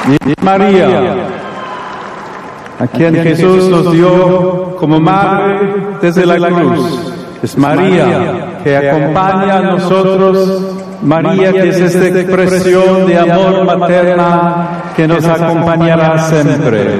y María, a quien Jesús nos dio como madre desde la cruz. Es María que acompaña a nosotros, María que es esta expresión de amor materna que nos acompañará siempre.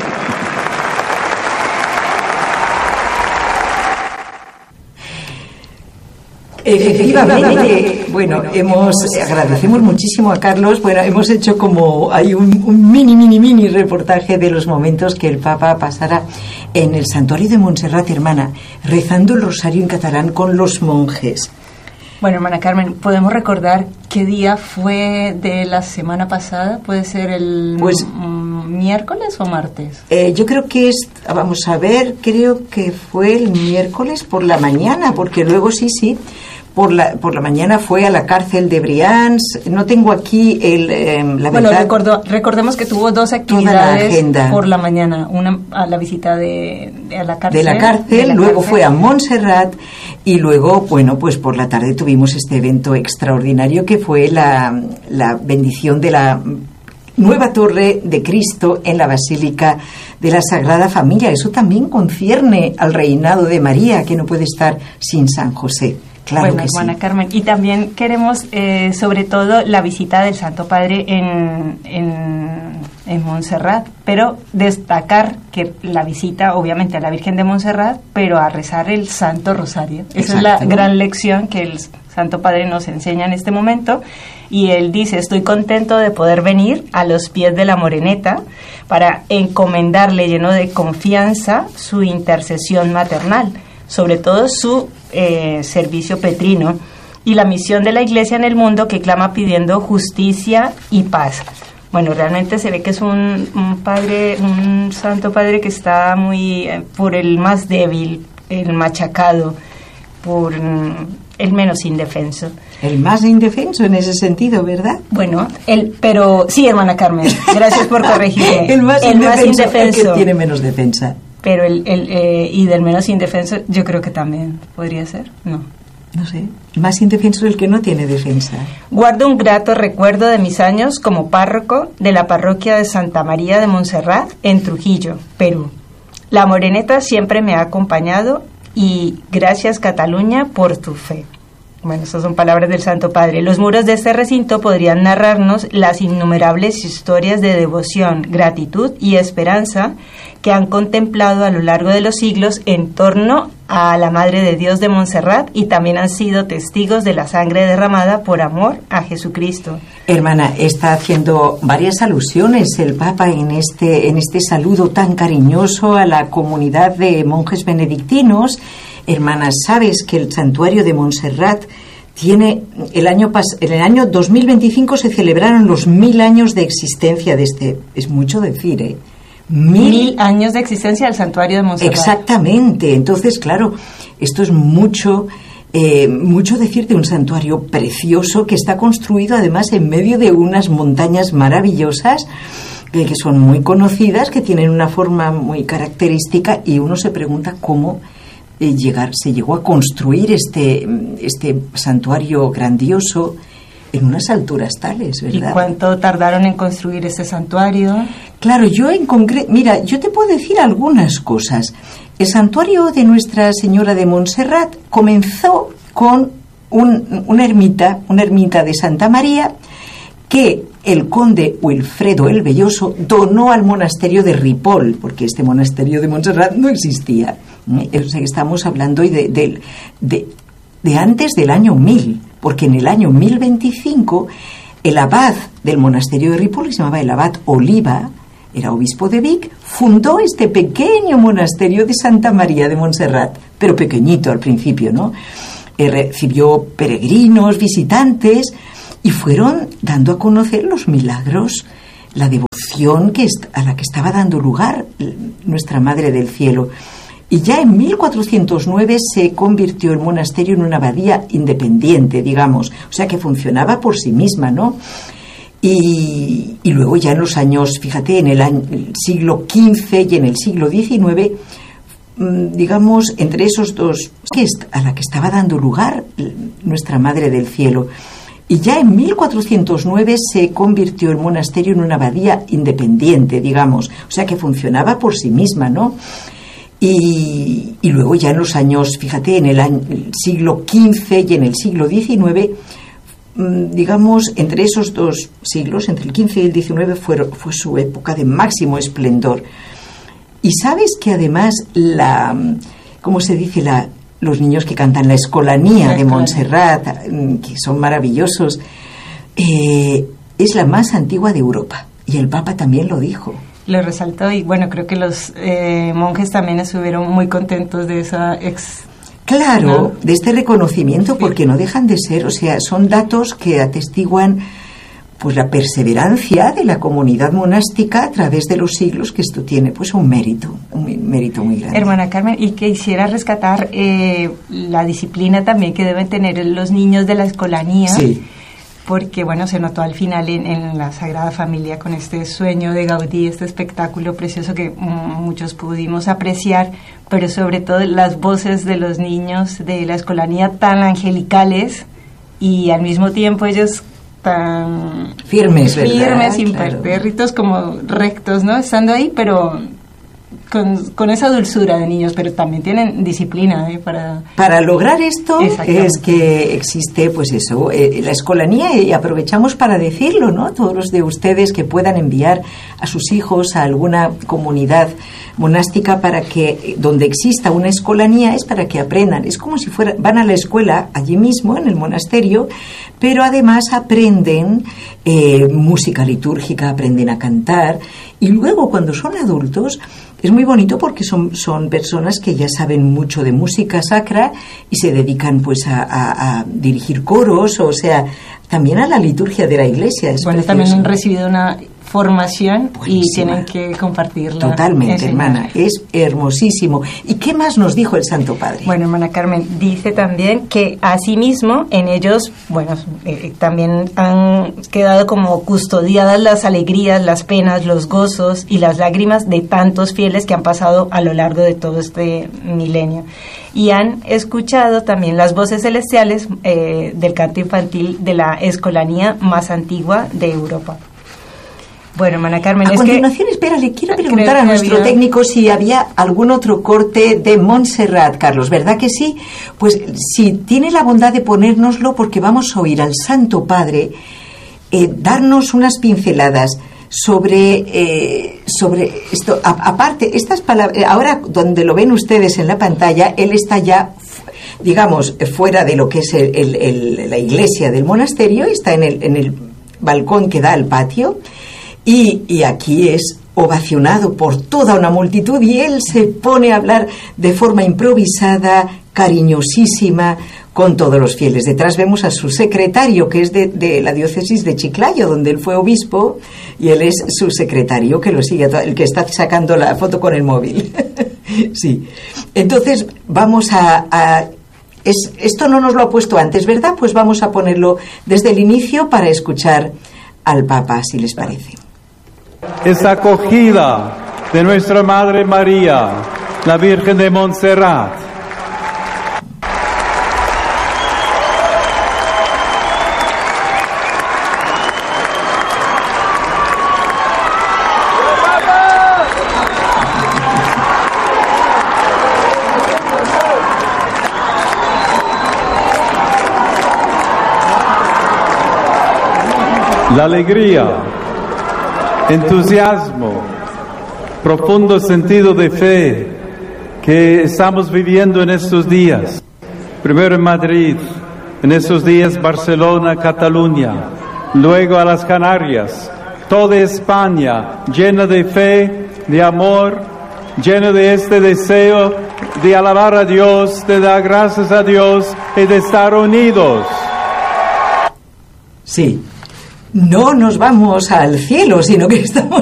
Efectivamente, bueno, agradecemos muchísimo a Carlos. Bueno, hemos hecho como hay un mini reportaje de los momentos que el Papa pasará en el santuario de Montserrat, hermana, rezando el rosario en catalán con los monjes. Bueno, hermana Carmen, ¿podemos recordar qué día fue de la semana pasada? ¿Puede ser el miércoles o martes? Yo creo que vamos a ver, creo que fue el miércoles por la mañana, porque luego sí, por la mañana fue a la cárcel de Brians. No tengo aquí la verdad. Bueno, recordemos que tuvo dos actividades por la mañana, una a la visita a la cárcel. De la cárcel, luego fue a Montserrat y luego, bueno, pues por la tarde tuvimos este evento extraordinario que fue la bendición de la nueva torre de Cristo en la Basílica de la Sagrada Familia. Eso también concierne al reinado de María, que no puede estar sin San José. Claro, bueno, que hermana sí. Carmen, y también queremos sobre todo la visita del Santo Padre en Montserrat, pero destacar que la visita obviamente a la Virgen de Montserrat, pero a rezar el Santo Rosario. Esa es la gran lección que el Santo Padre nos enseña en este momento, y él dice: estoy contento de poder venir a los pies de la Moreneta para encomendarle lleno de confianza su intercesión maternal, sobre todo su servicio petrino y la misión de la Iglesia en el mundo, que clama pidiendo justicia y paz. Bueno, realmente se ve que es un Santo Padre que está muy por el más débil, el machacado, por el menos indefenso. El más indefenso en ese sentido, ¿verdad? Bueno, pero sí, hermana Carmen, gracias por corregirme. el más indefenso. El que tiene menos defensa. Pero y del menos indefenso yo creo que también podría ser, No sé, más indefenso el que no tiene defensa. Guardo un grato recuerdo de mis años como párroco de la parroquia de Santa María de Montserrat en Trujillo, Perú. La Moreneta siempre me ha acompañado y gracias, Cataluña, por tu fe. Bueno, esas son palabras del Santo Padre. Los muros de este recinto podrían narrarnos las innumerables historias de devoción, gratitud y esperanza que han contemplado a lo largo de los siglos en torno a la Madre de Dios de Montserrat, y también han sido testigos de la sangre derramada por amor a Jesucristo. Hermana, está haciendo varias alusiones el Papa en este saludo tan cariñoso a la comunidad de monjes benedictinos. Hermana, ¿sabes que el santuario de Montserrat tiene en el año 2025 se celebraron los 1000 años de existencia de este? Es mucho decir, ¿eh? 1000 años de existencia del santuario de Montserrat. Exactamente. Entonces, claro, esto es mucho decir de un santuario precioso que está construido además en medio de unas montañas maravillosas que son muy conocidas, que tienen una forma muy característica, y uno se pregunta cómo se llegó a construir este santuario grandioso en unas alturas tales, ¿verdad? ¿Y cuánto tardaron en construir ese santuario? Claro, yo en concreto, mira, yo te puedo decir algunas cosas. El santuario de Nuestra Señora de Montserrat comenzó con una ermita de Santa María que el conde Wilfredo el Belloso donó al monasterio de Ripoll, porque este monasterio de Montserrat no existía. O sea, que estamos hablando de antes del año 1000, porque en el año 1025 el abad del monasterio de Ripoll, que se llamaba el abad Oliva, era obispo de Vic, fundó este pequeño monasterio de Santa María de Montserrat, pero pequeñito al principio, ¿no? Recibió peregrinos, visitantes, y fueron dando a conocer los milagros, la devoción a la que estaba dando lugar nuestra Madre del Cielo. Y ya en 1409 se convirtió el monasterio en una abadía independiente, digamos, o sea que funcionaba por sí misma, ¿no? Y luego ya en los años, fíjate, en el siglo XV y en el siglo XIX, digamos, entre esos dos, a la que estaba dando lugar nuestra Madre del Cielo. Y ya en 1409 se convirtió el monasterio en una abadía independiente, digamos, o sea que funcionaba por sí misma, ¿no? Y luego ya en los años, fíjate, en el siglo XV y en el siglo XIX, digamos, entre esos dos siglos, entre el XV y el XIX, fue su época de máximo esplendor. Y sabes que además ¿cómo se dice? Los niños que cantan la Escolanía de Montserrat, que son maravillosos, es la más antigua de Europa. Y el Papa también lo dijo. Lo resaltó y bueno, creo que los monjes también estuvieron muy contentos de esa Claro, ¿no? De este reconocimiento, porque no dejan de ser, o sea, son datos que atestiguan pues la perseverancia de la comunidad monástica a través de los siglos, que esto tiene pues un mérito muy grande. Hermana Carmen, y quisiera rescatar la disciplina también que deben tener los niños de la Escolanía. Sí. Porque, bueno, se notó al final en la Sagrada Familia con este sueño de Gaudí, este espectáculo precioso que muchos pudimos apreciar, pero sobre todo las voces de los niños de la Escolanía tan angelicales y al mismo tiempo ellos tan firmes, impertérritos, como rectos, ¿no? Estando ahí, pero con esa dulzura de niños, pero también tienen disciplina para lograr esto. Es que existe pues eso, la Escolanía, y aprovechamos para decirlo, ¿no? Todos los de ustedes que puedan enviar a sus hijos a alguna comunidad monástica para que donde exista una Escolanía, es para que aprendan, es como si van a la escuela allí mismo en el monasterio, pero además aprenden música litúrgica, aprenden a cantar, y luego cuando son adultos es muy bonito porque son personas que ya saben mucho de música sacra y se dedican pues a dirigir coros, o sea, también a la liturgia de la iglesia. Bueno, también han recibido una formación buenísima, y tienen que compartirla. Totalmente, hermana, es hermosísimo. ¿Y qué más nos dijo el Santo Padre? Bueno, hermana Carmen, dice también que asimismo en ellos, bueno, también han quedado como custodiadas las alegrías, las penas, los gozos y las lágrimas de tantos fieles que han pasado a lo largo de todo este milenio. Y han escuchado también las voces celestiales del canto infantil de la Escolanía más antigua de Europa. Bueno, hermana Carmen, a continuación, espera, le quiero preguntar a nuestro técnico si había algún otro corte de Montserrat, Carlos, ¿verdad que sí? Pues si tiene la bondad de ponérnoslo, porque vamos a oír al Santo Padre darnos unas pinceladas sobre esto. Aparte, estas palabras, ahora donde lo ven ustedes en la pantalla, él está ya, digamos, fuera de lo que es la iglesia del monasterio, está en el balcón que da al patio. Y aquí es ovacionado por toda una multitud y él se pone a hablar de forma improvisada, cariñosísima, con todos los fieles. Detrás vemos a su secretario, que es de la diócesis de Chiclayo, donde él fue obispo, y él es su secretario, que lo sigue, el que está sacando la foto con el móvil. Sí. Entonces, vamos esto no nos lo ha puesto antes, ¿verdad? Pues vamos a ponerlo desde el inicio para escuchar al Papa, si les parece. Es acogida de nuestra Madre María, la Virgen de Montserrat. La alegría, entusiasmo, profundo sentido de fe que estamos viviendo en estos días. Primero en Madrid, en estos días Barcelona, Cataluña, luego a las Canarias, toda España llena de fe, de amor, llena de este deseo de alabar a Dios, de dar gracias a Dios y de estar unidos. Sí. No nos vamos al cielo, sino que estamos